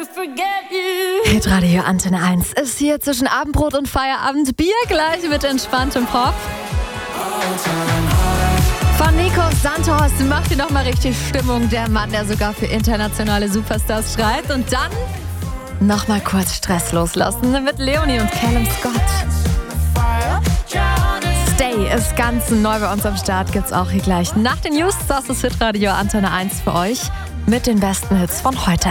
Hitradio Antenne 1 ist hier zwischen Abendbrot und Feierabend. Bier gleich mit entspanntem Pop. Von Nico Santos macht hier nochmal richtig Stimmung. Der Mann, der sogar für internationale Superstars schreibt. Und dann nochmal kurz Stress loslassen mit Leonie und Callum Scott. Stay ist ganz neu bei uns am Start. Gibt's auch hier gleich nach den News. Das ist Hitradio Antenne 1 für euch mit den besten Hits von heute.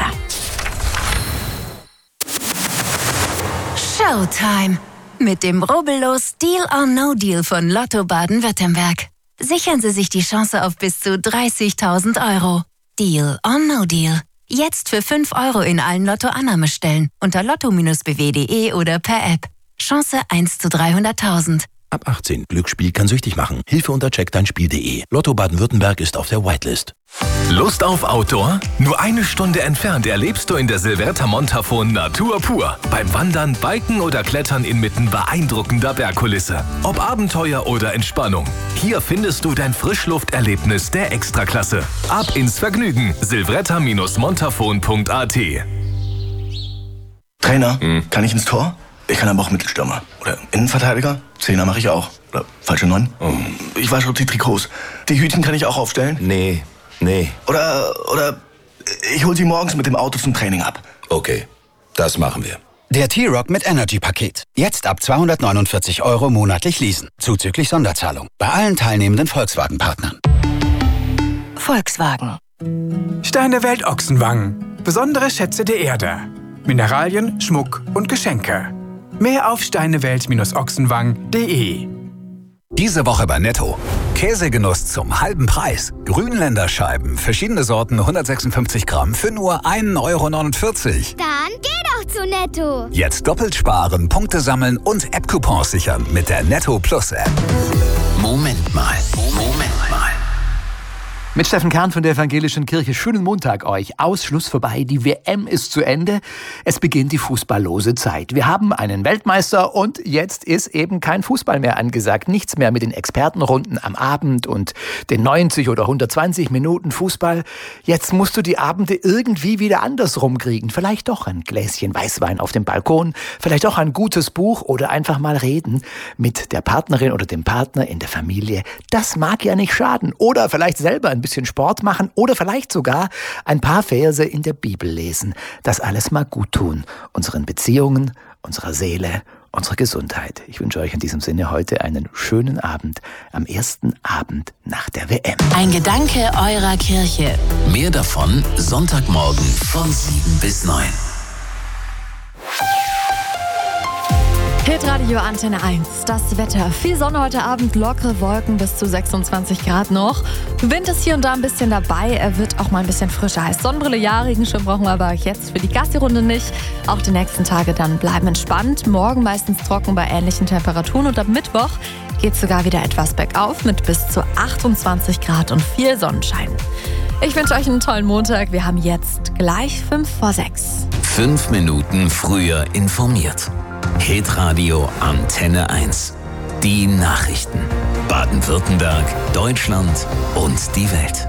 Showtime mit dem rubbellos Deal or No Deal von Lotto Baden-Württemberg. Sichern Sie sich die Chance auf bis zu 30.000 €. Deal or No Deal. Jetzt für 5 € in allen Lotto-Annahmestellen unter lotto-bw.de oder per App. Chance 1 zu 300.000. Ab 18. Glücksspiel kann süchtig machen. Hilfe unter checkdeinspiel.de. Lotto Baden-Württemberg ist auf der Whitelist. Lust auf Outdoor? Nur eine Stunde entfernt erlebst du in der Silverta Montafon Natur pur. Beim Wandern, Biken oder Klettern inmitten beeindruckender Bergkulisse. Ob Abenteuer oder Entspannung. Hier findest du dein Frischlufterlebnis der Extraklasse. Ab ins Vergnügen. silvretta-montafon.at. Trainer, kann ich ins Tor? Ich kann aber auch Mittelstürmer. Oder Innenverteidiger? Zehner mache ich auch. Oder falsche 9? Ich wasche die Trikots. Die Hütchen kann ich auch aufstellen? Nee. Oder ich hole sie morgens mit dem Auto zum Training ab. Okay, das machen wir. Der T-Rock mit Energy-Paket. Jetzt ab 249 € monatlich leasen. Zuzüglich Sonderzahlung. Bei allen teilnehmenden Volkswagen-Partnern. Volkswagen. Steinewelt Ochsenwangen. Besondere Schätze der Erde. Mineralien, Schmuck und Geschenke. Mehr auf steinewelt-ochsenwangen.de. Diese Woche bei Netto. Käsegenuss zum halben Preis. Grünländerscheiben, verschiedene Sorten, 156 Gramm für nur 1,49 €. Dann geh doch zu Netto. Jetzt doppelt sparen, Punkte sammeln und App-Coupons sichern mit der Netto Plus App. Moment mal. Mit Steffen Kern von der Evangelischen Kirche. Schönen Montag euch. Ausschluss vorbei. Die WM ist zu Ende. Es beginnt die fußballlose Zeit. Wir haben einen Weltmeister und jetzt ist eben kein Fußball mehr angesagt. Nichts mehr mit den Expertenrunden am Abend und den 90 oder 120 Minuten Fußball. Jetzt musst du die Abende irgendwie wieder andersrum kriegen. Vielleicht doch ein Gläschen Weißwein auf dem Balkon. Vielleicht auch ein gutes Buch oder einfach mal reden mit der Partnerin oder dem Partner in der Familie. Das mag ja nicht schaden. Oder vielleicht selber ein bisschen Sport machen oder vielleicht sogar ein paar Verse in der Bibel lesen. Das alles mal gut tun. Unseren Beziehungen, unserer Seele, unserer Gesundheit. Ich wünsche euch in diesem Sinne heute einen schönen Abend am ersten Abend nach der WM. Ein Gedanke eurer Kirche. Mehr davon Sonntagmorgen von 7 bis 9. Hitradio Antenne 1, das Wetter. Viel Sonne heute Abend, lockere Wolken bis zu 26 Grad noch. Wind ist hier und da ein bisschen dabei, er wird auch mal ein bisschen frischer. Heißt Sonnenbrille, ja, Regenschirm brauchen wir aber jetzt für die Gassi-Runde nicht. Auch die nächsten Tage dann bleiben entspannt. Morgen meistens trocken bei ähnlichen Temperaturen und ab Mittwoch geht es sogar wieder etwas bergauf mit bis zu 28 Grad und viel Sonnenschein. Ich wünsche euch einen tollen Montag. Wir haben jetzt gleich 5:06. 5 Minuten früher informiert. Hitradio Antenne 1. Die Nachrichten. Baden-Württemberg, Deutschland und die Welt.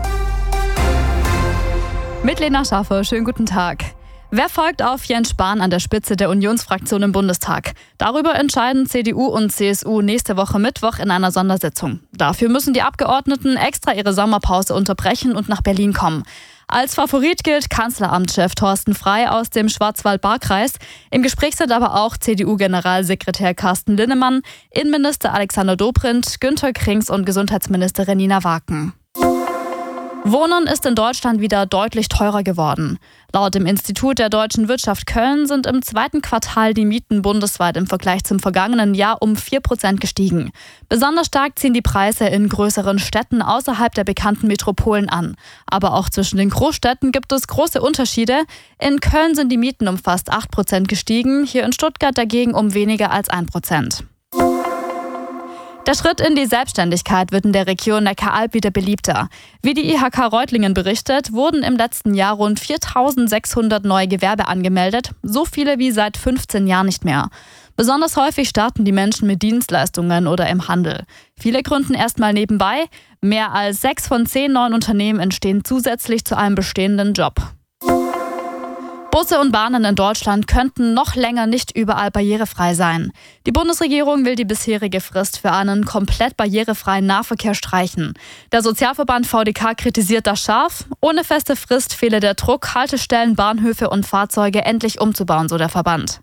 Mit Lena Schaffer, schönen guten Tag. Wer folgt auf Jens Spahn an der Spitze der Unionsfraktion im Bundestag? Darüber entscheiden CDU und CSU nächste Woche Mittwoch in einer Sondersitzung. Dafür müssen die Abgeordneten extra ihre Sommerpause unterbrechen und nach Berlin kommen. Als Favorit gilt Kanzleramtschef Thorsten Frey aus dem Schwarzwald-Baar-Kreis. Im Gespräch sind aber auch CDU-Generalsekretär Carsten Linnemann, Innenminister Alexander Dobrindt, Günther Krings und Gesundheitsministerin Nina Waken. Wohnen ist in Deutschland wieder deutlich teurer geworden. Laut dem Institut der Deutschen Wirtschaft Köln sind im zweiten Quartal die Mieten bundesweit im Vergleich zum vergangenen Jahr um 4% gestiegen. Besonders stark ziehen die Preise in größeren Städten außerhalb der bekannten Metropolen an. Aber auch zwischen den Großstädten gibt es große Unterschiede. In Köln sind die Mieten um fast 8% gestiegen, hier in Stuttgart dagegen um weniger als 1%. Der Schritt in die Selbstständigkeit wird in der Region Neckaralb wieder beliebter. Wie die IHK Reutlingen berichtet, wurden im letzten Jahr rund 4.600 neue Gewerbe angemeldet, so viele wie seit 15 Jahren nicht mehr. Besonders häufig starten die Menschen mit Dienstleistungen oder im Handel. Viele gründen erstmal nebenbei. Mehr als 6 von 10 neuen Unternehmen entstehen zusätzlich zu einem bestehenden Job. Busse und Bahnen in Deutschland könnten noch länger nicht überall barrierefrei sein. Die Bundesregierung will die bisherige Frist für einen komplett barrierefreien Nahverkehr streichen. Der Sozialverband VDK kritisiert das scharf. Ohne feste Frist fehle der Druck, Haltestellen, Bahnhöfe und Fahrzeuge endlich umzubauen, so der Verband.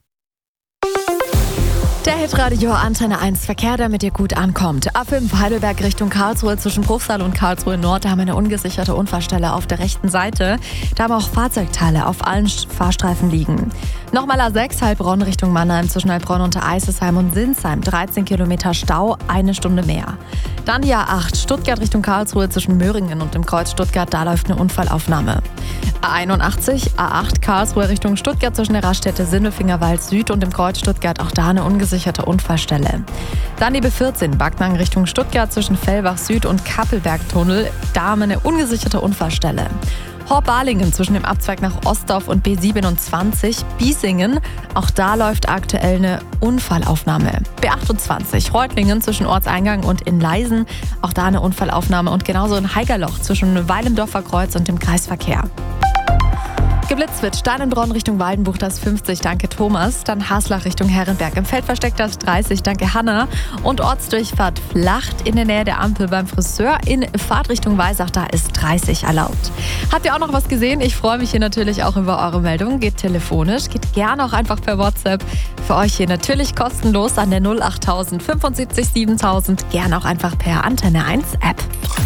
Der Hitradio Antenne 1 Verkehr, der mit dir gut ankommt. A5 Heidelberg Richtung Karlsruhe zwischen Bruchsal und Karlsruhe Nord. Da haben wir eine ungesicherte Unfallstelle auf der rechten Seite. Da haben auch Fahrzeugteile auf allen Fahrstreifen liegen. Nochmal A6 Heilbronn Richtung Mannheim zwischen Heilbronn und Eisesheim und Sinsheim. 13 Kilometer Stau, 1 Stunde mehr. Dann die A8 Stuttgart Richtung Karlsruhe zwischen Möhringen und dem Kreuz Stuttgart. Da läuft eine Unfallaufnahme. A81 A8 Karlsruhe Richtung Stuttgart zwischen der Raststätte Sindelfingerwald Süd und dem Kreuz Stuttgart. Auch da eine ungesicherte Unfallstelle. Dann die B14 Backnang Richtung Stuttgart zwischen Fellbach Süd und Kappelbergtunnel. Da haben wir eine ungesicherte Unfallstelle. Horb-Balingen zwischen dem Abzweig nach Ostdorf und B27 Biesingen. Auch da läuft aktuell eine Unfallaufnahme. B28 Reutlingen zwischen Ortseingang und in Leisen. Auch da eine Unfallaufnahme. Und genauso in Haigerloch zwischen Weilendorfer Kreuz und dem Kreisverkehr. Geblitzt wird Steinenbronn Richtung Waldenbuch, das 50, danke Thomas. Dann Haslach Richtung Herrenberg, im Feldversteck das 30, danke Hanna. Und Ortsdurchfahrt Flacht in der Nähe der Ampel beim Friseur in Fahrtrichtung Weisach, da ist 30 erlaubt. Habt ihr auch noch was gesehen? Ich freue mich hier natürlich auch über eure Meldungen. Geht telefonisch, geht gerne auch einfach per WhatsApp. Für euch hier natürlich kostenlos an der 08000 75 7000. Gerne auch einfach per Antenne 1 App.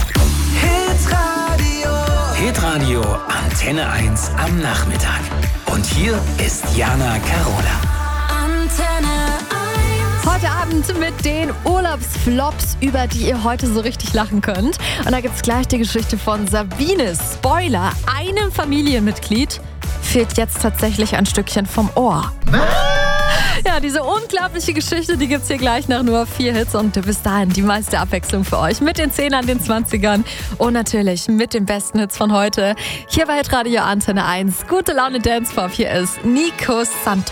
Hitradio Antenne 1 am Nachmittag. Und hier ist Jana Carola. Antenne 1. Heute Abend mit den Urlaubsflops, über die ihr heute so richtig lachen könnt. Und da gibt's gleich die Geschichte von Sabine. Spoiler, einem Familienmitglied fehlt jetzt tatsächlich ein Stückchen vom Ohr. Ja, diese unglaubliche Geschichte, die gibt's hier gleich nach nur 4 Hits und bis dahin die meiste Abwechslung für euch mit den 10ern, den 20ern und natürlich mit den besten Hits von heute. Hier bei Hitradio Antenne 1. Gute Laune Dance Pop, hier ist Nico Santos.